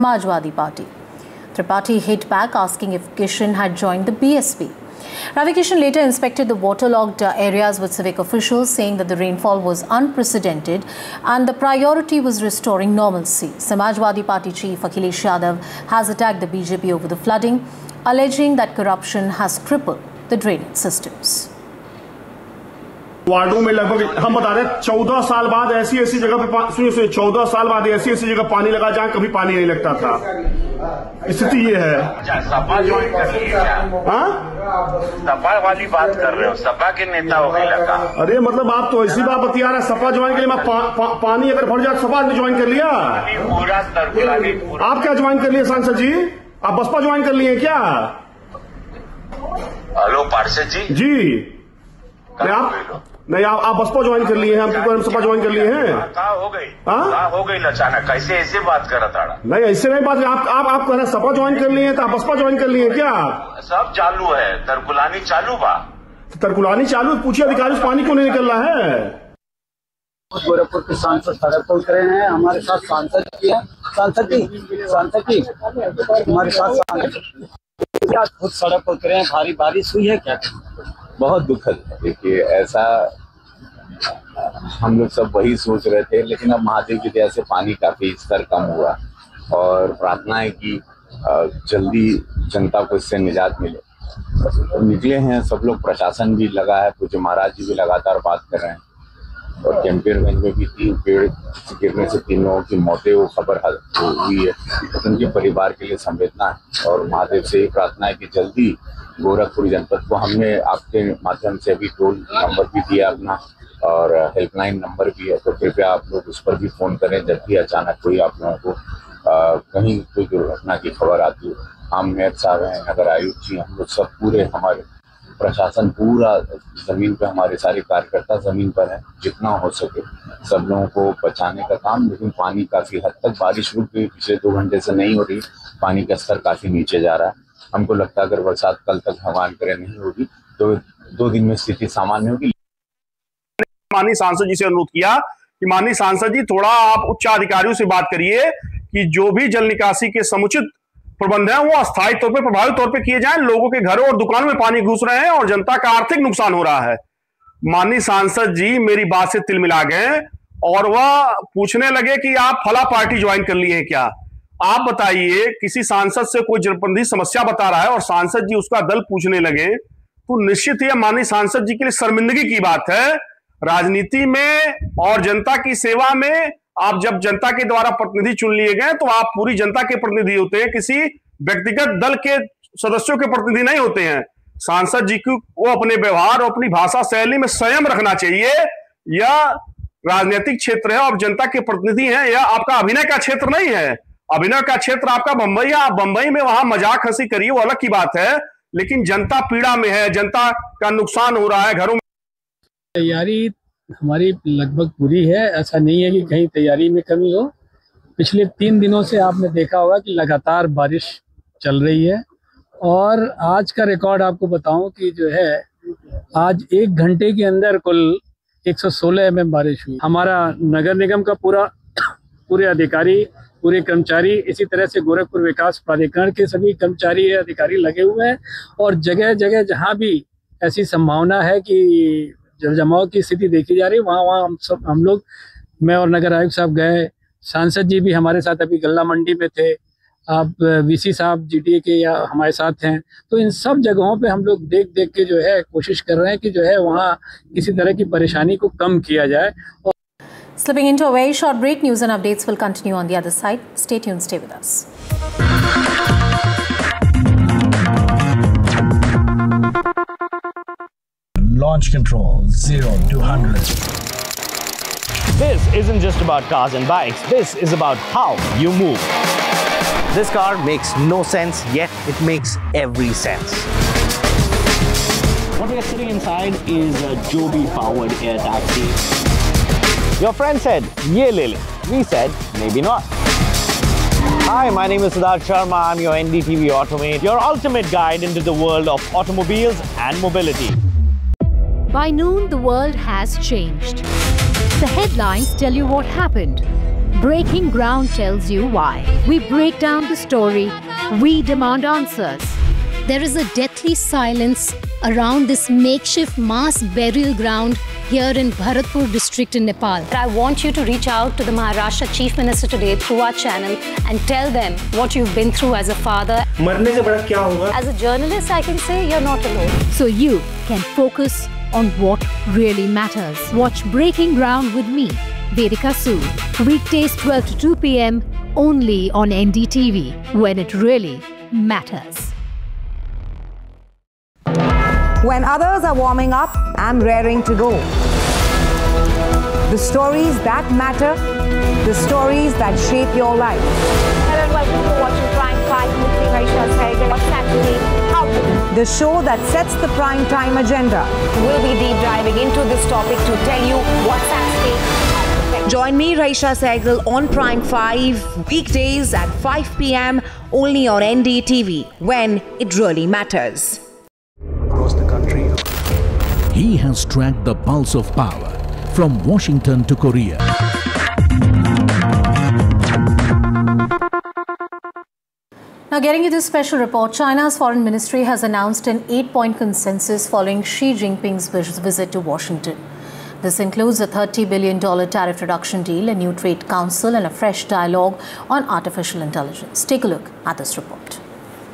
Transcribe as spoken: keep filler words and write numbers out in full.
Samajwadi Party. Tripathi hit back asking if Kishan had joined the B S P. Ravi Kishan later inspected the waterlogged areas with civic officials, saying that the rainfall was unprecedented and the priority was restoring normalcy. Samajwadi Party chief Akhilesh Yadav has attacked the B J P over the flooding, alleging that corruption has crippled the drainage systems. वार्डों में लगभग हम बता रहे चौदह साल बाद ऐसी ऐसी जगह पे सुनिए सुनिए चौदह साल बाद ऐसी ऐसी जगह पानी लगा जहां कभी पानी नहीं लगता था। स्थिति ये है। सपा ज्वाइन कर लिए क्या? हाँ? सपा वाली बात कर रहे हो? सपा के नेता हो गए लगा। अरे मतलब आप तो ऐसी बात बतिया रहे, सपा ज्वाइन के लिए पा, पा, पानी अगर भर जाए तो सपा ने ज्वाइन कर लिया। पूरा तरकुलानी पूरा। आप क्या ज्वाइन कर लिए सांसद जी? आप बसपा ज्वाइन कर लिए क्या? हेलो पार्षद जी। जी नहीं आप नहीं आप, आप बसपा ज्वाइन कर लिए हैं, हम सपा ज्वाइन कर लिए हैं। कहाँ हो गई? कहाँ हो गई अचानक? कैसे ऐसे बात कर रहा था? नहीं ऐसे नहीं बात। आप आप आप कह रहे सपा ज्वाइन कर लिए हैं तो आप बसपा ज्वाइन कर लिए हैं क्या? सब चालू है, तरकुलानी चालू बा। तरकुलानी चालू, पूछिए अधिकारी से पानी क्यों नहीं निकल रहा है? गोरखपुर के सांसद सड़क पर उतरे हैं, हमारे साथ सांसद की है, सांसद की सांसद की हमारे साथ सांसद क्या खुद सड़क पर उतरे हैं। भारी बारिश हुई है क्या? बहुत दुखद। देखिए ऐसा हम लोग सब वही सोच रहे थे, लेकिन अब महादेव की दया से पानी काफी स्तर कम हुआ और प्रार्थना है कि जल्दी जनता को इससे निजात मिले। तो निकले हैं सब लोग, प्रशासन भी लगा है, पूज्य महाराज जी भी लगातार बात कर रहे हैं और कैंपियरगंज में भी तीन पेड़ गिरने से तीन लोगों की मौतें वो खबर हुई है। तो उनके परिवार के लिए संवेदना है और महादेव से ये प्रार्थना है कि जल्दी गोरखपुर जनपद को, हमने आपके माध्यम से अभी टोल नंबर भी दिया अपना और हेल्पलाइन नंबर भी है, तो कृपया आप लोग उस पर भी फोन करें जब भी अचानक कोई आप लोगों को आ, कहीं कोई दुर्घटना की खबर आती है। हम मेयर साहब हैं, नगर आयुक्त जी, हम लोग सब पूरे हमारे प्रशासन पूरा जमीन पे, हमारे सारे कार्यकर्ता जमीन पर हैं, जितना हो सके सब लोगों को बचाने का काम। लेकिन पानी काफी हद तक, बारिश रुक गई, पिछले दो घंटे से नहीं हो रही, पानी का स्तर काफी नीचे जा रहा है। हमको लगता है अगर बरसात कल तक भगवान करे नहीं होगी तो दो दिन में स्थिति सामान्य होगी। माननीय सांसद जी से अनुरोध किया कि माननीय सांसद जी थोड़ा आप उच्च अधिकारियों से बात करिए कि जो भी जल निकासी के समुचित प्रबंध है वो अस्थायी तौर पर, प्रभावी तौर पर किए जाएं। लोगों के घरों और दुकानों में पानी घुस रहे हैं और जनता का आर्थिक नुकसान हो रहा है। माननीय सांसद जी मेरी बात से तिल मिला गए और वह पूछने लगे कि आप फला पार्टी ज्वाइन कर लिए हैं क्या? आप बताइए, किसी सांसद से कोई जनप्रतिनिधि समस्या बता रहा है और सांसद जी उसका दल पूछने लगे तो निश्चित ही माननीय सांसद जी के लिए शर्मिंदगी की बात है। राजनीति में और जनता की सेवा में आप जब जनता के द्वारा प्रतिनिधि चुन लिए गए तो आप पूरी जनता के प्रतिनिधि होते हैं, किसी व्यक्तिगत दल के सदस्यों के प्रतिनिधि नहीं होते हैं। सांसद जी को वो अपने व्यवहार और अपनी भाषा शैली में संयम रखना चाहिए। यह राजनीतिक क्षेत्र है और जनता के प्रतिनिधि हैं, यह आपका अभिनय का क्षेत्र नहीं है। अभिनय का क्षेत्र आपका बंबई है, आप बंबई में वहां मजाक हंसी करिए, वो अलग की बात है, लेकिन जनता पीड़ा में है, जनता का नुकसान हो रहा है घरों में। तैयारी हमारी लगभग पूरी है, ऐसा नहीं है कि कहीं तैयारी में कमी हो। पिछले तीन दिनों से आपने देखा होगा कि लगातार बारिश चल रही है और आज का रिकॉर्ड आपको बताऊं कि जो है आज एक घंटे के अंदर कुल एक सौ सोलह एम एम बारिश हुई। हमारा नगर निगम का पूरा पूरे अधिकारी, पूरे कर्मचारी, इसी तरह से गोरखपुर विकास प्राधिकरण के सभी कर्मचारी अधिकारी लगे हुए हैं और जगह जगह जहां भी ऐसी संभावना है कि जल जमाव की स्थिति देखी जा रही है वहाँ वहाँ हम सब हम लोग, मैं और नगर आयुक्त साहब गए, सांसद जी भी हमारे साथ अभी गल्ला मंडी में थे, आप वीसी साहब जीटीए के या हमारे साथ हैं, तो इन सब जगहों पे हम लोग देख देख के जो है कोशिश कर रहे हैं कि जो है वहाँ किसी तरह की परेशानी को कम किया जाए। और Slipping into a very short break, news and updates will continue on the other side. Stay tuned, stay with us. Launch control zero to one hundred. This isn't just about cars and bikes. This is about how you move. This car makes no sense, yet it makes every sense. What we are sitting inside is a Joby powered air taxi. Your friend said, "Ye le le." We said, maybe not. Hi, my name is Siddharth Sharma. I'm your N D T V Automate, your ultimate guide into the world of automobiles and mobility. By noon, the world has changed. The headlines tell you what happened. Breaking Ground tells you why. We break down the story. We demand answers. There is a deathly silence around this makeshift mass burial ground here in Bharatpur district in Nepal. I want you to reach out to the Maharashtra Chief Minister today through our channel and tell them what you've been through as a father. मरने से बड़ा क्या होगा? As a journalist, I can say you're not alone. So you can focus on what really matters. Watch Breaking Ground with me, Vedika Sood, weekdays twelve to two p m only on N D T V, when it really matters. When others are warming up, I'm raring to go. The stories that matter, the stories that shape your life. Hello and welcome to watching Prime five with me, Raisha Sehgal. What's actually how to do? The show that sets the prime time agenda. We'll be deep diving into this topic to tell you what's at stake. Join me, Raisha Sehgal, on Prime five, weekdays at five p m only on N D T V, when it really matters. Across the country. He has tracked the pulse of power from Washington to Korea. Now, getting you this special report, China's foreign ministry has announced an eight-point consensus following Xi Jinping's visit to Washington. This includes a thirty billion dollars tariff reduction deal, a new trade council, and a fresh dialogue on artificial intelligence. Take a look at this report.